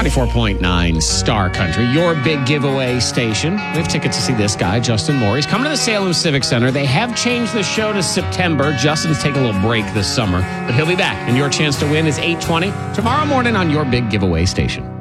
94.9 Star Country, your big giveaway station. We have tickets to see this guy, Justin Moore. He's coming to the Salem Civic Center. They have changed the show to September. Justin's taking a little break this summer, but he'll be back. And your chance to win is 8:20 tomorrow morning on your big giveaway station.